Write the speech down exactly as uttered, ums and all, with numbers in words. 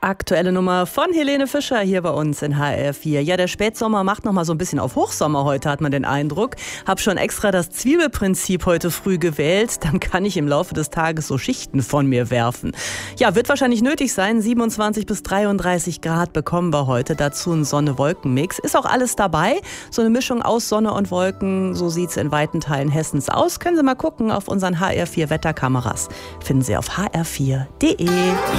Aktuelle Nummer von Helene Fischer hier bei uns in H R vier. Ja, der Spätsommer macht noch mal so ein bisschen auf Hochsommer heute, hat man den Eindruck. Hab schon extra das Zwiebelprinzip heute früh gewählt. Dann kann ich im Laufe des Tages so Schichten von mir werfen. Ja, wird wahrscheinlich nötig sein. siebenundzwanzig bis dreiunddreißig Grad bekommen wir heute. Dazu ein Sonne-Wolken-Mix. Ist auch alles dabei. So eine Mischung aus Sonne und Wolken. So sieht's in weiten Teilen Hessens aus. Können Sie mal gucken auf unseren H R vier Wetterkameras. Finden Sie auf h r vier punkt d e.